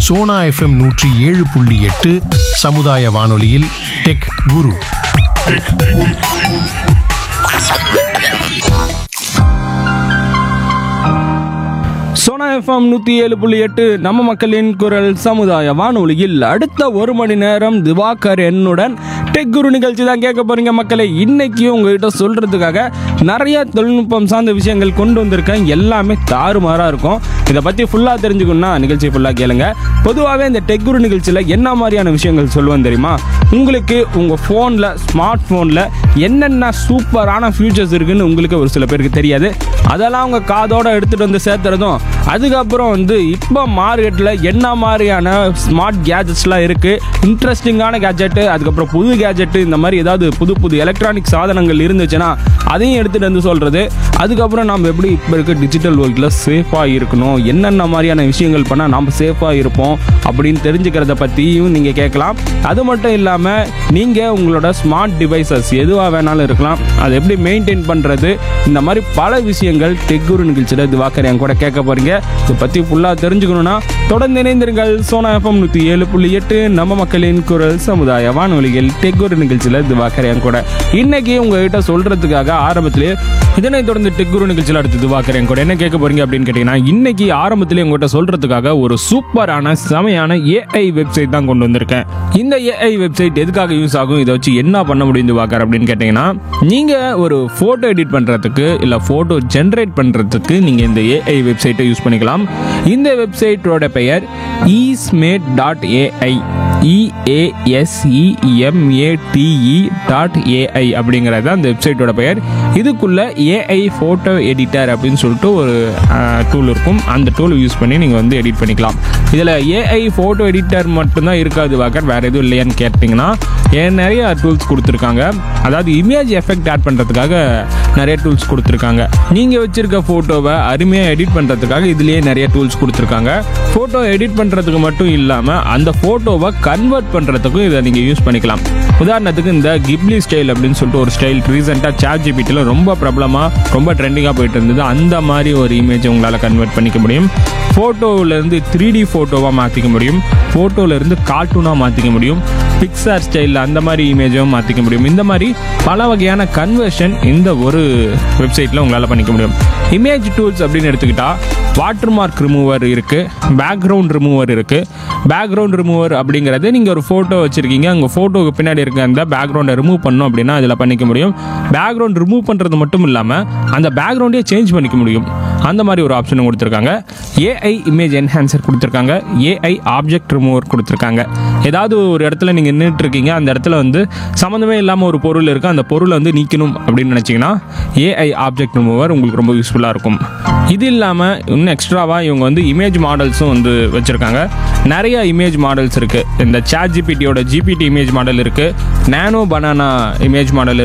Sona FM 107.8 சமுதாய வானொலியில் tech குரு. Sona FM 107.8 நம்ம மக்களின் குரல் சமுதாய வானொலியில் அடுத்த ஒரு மணி நேரம் திவாகர் என்னுடன் டெக் குரு நிகழ்ச்சி தான் கேட்க போறீங்க மக்களே. இன்னைக்கு உங்ககிட்ட சொல்றதுக்காக நிறைய தொழில்நுட்பம் சார்ந்த விஷயங்கள் கொண்டு வந்திருக்கேன். எல்லாமே தாறுமாறா இருக்கும். இதை பத்தி ஃபுல்லா தெரிஞ்சுக்கணும்னா நிகழ்ச்சி ஃபுல்லா கேளுங்க. பொதுவாகவே இந்த டெக் குரு நிகழ்ச்சியில் என்ன மாதிரியான விஷயங்கள் சொல்லுவேன் தெரியுமா? உங்களுக்கு உங்க ஃபோனில், ஸ்மார்ட் ஃபோனில் என்னென்ன சூப்பரான ஃபியூச்சர்ஸ் இருக்குன்னு உங்களுக்கு ஒரு சில பேருக்கு தெரியாது. அதெல்லாம் அவங்க காதோட எடுத்துகிட்டு வந்து சேர்த்துறதும், அதுக்கப்புறம் வந்து இப்போ மார்க்கெட்டில் என்ன மாதிரியான ஸ்மார்ட் கேஜெட்ஸ்லாம் இருக்குது, இன்ட்ரெஸ்டிங்கான கேஜெட்டு, அதுக்கப்புறம் புது கேஜெட்டு, இந்த மாதிரி ஏதாவது புது புது எலக்ட்ரானிக் சாதனங்கள் இருந்துச்சுன்னா அதையும் எடுத்துகிட்டு வந்து சொல்கிறது. அதுக்கப்புறம் நம்ம எப்படி இப்போ இருக்க டிஜிட்டல் வேர்ல்டில் சேஃபாக இருக்கணும், என்னென்ன மாதிரியான விஷயங்கள் பண்ணால் நம்ம சேஃபாக இருப்போம் அப்படின்னு தெரிஞ்சுக்கிறத பற்றியும் நீங்கள் கேட்கலாம். அது மட்டும் இல்லாமல் நீங்கள் உங்களோட ஸ்மார்ட் டிவைசஸ் எதுவாக வேணாலும் இருக்கலாம், அதை எப்படி மெயின்டைன் பண்ணுறது, இந்த மாதிரி பல விஷயங்கள் டெக் குரு நிகழ்ச்சியில் திவாகர் என் கூட கேட்க போகிறீங்க. இதை பற்றி ஃபுல்லாக தெரிஞ்சுக்கணுன்னா தொடர்ந்து இணைந்திருங்கள். சோனா எஃப்எம் 107.8 நம்ம மக்களின் குரல் சமுதாய வானொலியில் டெக் குரு நிகழ்ச்சியில் திவாகர் என் கூட. இன்னைக்கு உங்ககிட்ட சொல்கிறதுக்காக ஆரம்பத்திலே இதனைத் தொடர்ந்து டெக் குரு நிகழ்ச்சியில் அடுத்து திவாகர் என் கூட என்ன கேட்க போறீங்க அப்படின்னு கேட்டீங்கன்னா, இன்னைக்கு ஆரம்பத்திலே உங்கள்கிட்ட சொல்றதுக்காக ஒரு சூப்பரான செமையான ஏஐ வெப்சைட் தான் கொண்டு வந்திருக்கேன். இந்த ஏஐ வெப்சைட் எதுக்காக யூஸ் ஆகும், இதை வச்சு என்ன பண்ண முடியும் திவாகர் அப்படின்னு கேட்டீங்கன்னா, நீங்க ஒரு போட்டோ எடிட் பண்றதுக்கு இல்ல போட்டோ ஜெனரேட் பண்றதுக்கு நீங்க இந்த ஏஐ வெப்சைட்டை யூஸ் பண்ணிக்கலாம். இந்த வெப்சைட்டோட பெயர் eSmate.ai, EASEMATE.ai அப்படிங்கிறது அந்த வெப்சைட்டோட பெயர். இதுக்குள்ள ஏஐ ஃபோட்டோ எடிட்டர் அப்படின்னு சொல்லிட்டு ஒரு டூல் இருக்கும். அந்த டூல் யூஸ் பண்ணி நீங்கள் வந்து எடிட் பண்ணிக்கலாம். இதில் ஏஐ ஃபோட்டோ எடிட்டர் மட்டும்தான் இருக்காது வாக்கர், வேறு எதுவும் இல்லையான்னு கேட்டிங்கன்னா நிறைய டூல்ஸ் கொடுத்துருக்காங்க. அதாவது இமேஜ் எஃபெக்ட் ஆட் பண்ணுறதுக்காக நிறைய டூல்ஸ் கொடுத்துருக்காங்க. நீங்கள் வச்சுருக்க ஃபோட்டோவை அருமையாக எடிட் பண்ணுறதுக்காக இதுலேயே நிறைய டூல்ஸ் கொடுத்துருக்காங்க. ஃபோட்டோ எடிட் பண்ணுறதுக்கு மட்டும் இல்லாமல் அந்த ஃபோட்டோவை கன்வெர்ட் பண்ணுறதுக்கும் இதை நீங்கள் யூஸ் பண்ணிக்கலாம். உதாரணத்துக்கு இந்த கிப்லி ஸ்டைல் அப்படின்னு சொல்லிட்டு ஒரு ஸ்டைல் ரீசெண்டாக ChatGPTல ரொம்ப பிரபலமாக ரொம்ப ட்ரெண்டிங்காக போயிட்டு இருந்தது. அந்த மாதிரி ஒரு இமேஜை உங்களால் கன்வெர்ட் பண்ணிக்க முடியும். ஃபோட்டோவிலேருந்து 3D ஃபோட்டோவாக மாற்றிக்க முடியும். ஃபோட்டோவிலேருந்து கார்ட்டூனாக மாற்றிக்க முடியும். பிக்சார் ஸ்டைலில் அந்த மாதிரி இமேஜும் மாற்றிக்க முடியும். இந்த மாதிரி பல வகையான கன்வர்ஷன் இந்த ஒரு வெப்சைட்டில் உங்களால் பண்ணிக்க முடியும். இமேஜ் டூல்ஸ் அப்படின்னு எடுத்துக்கிட்டால் வாட்டர் மார்க் ரிமூவர் இருக்குது, பேக்ரவுண்ட் ரிமூவர் இருக்குது. பேக்ரவுண்ட் ரிமூவர் அப்படிங்கிறது நீங்கள் ஒரு ஃபோட்டோ வச்சுருக்கீங்க, உங்கள் ஃபோட்டோவுக்கு பின்னாடி இருக்க அந்த பேக்ரவுண்டை ரிமூவ் பண்ணணும் அப்படின்னா அதில் பண்ணிக்க முடியும். பேக்ரவுண்ட் ரிமூவ் பண்ணுறது மட்டும் இல்லாமல் அந்த பேக்ரவுண்டே சேஞ்ச் பண்ணிக்க முடியும். அந்த மாதிரி ஒரு ஆப்ஷனும் கொடுத்துருக்காங்க. ஏஐ இமேஜ் என்ஹான்சர் கொடுத்துருக்காங்க. ஏஐ ஆப்ஜெக்ட் ரிமூவர் கொடுத்துருக்காங்க. ஏதாவது ஒரு இடத்துல நீங்கள் நின்றுட்டு இருக்கீங்க, அந்த இடத்துல வந்து சம்மந்தமே இல்லாமல் ஒரு பொருள் இருக்குது, அந்த பொருளை வந்து நீக்கணும் அப்படின்னு நினச்சிங்கன்னா ஏஐ ஆப்ஜெக்ட் ரிமூவர் உங்களுக்கு ரொம்ப யூஸ்ஃபுல்லாக இருக்கும். இது இல்லாமல் இன்னும் எக்ஸ்ட்ராவாக இவங்க வந்து இமேஜ் மாடல்ஸும் வந்து வச்சுருக்காங்க. நிறைய இமேஜ் மாடல்ஸ் இருக்குது. இந்த ChatGPTயோட GPT இமேஜ் மாடல் இருக்குது, நானோ பனானா இமேஜ் மாடல்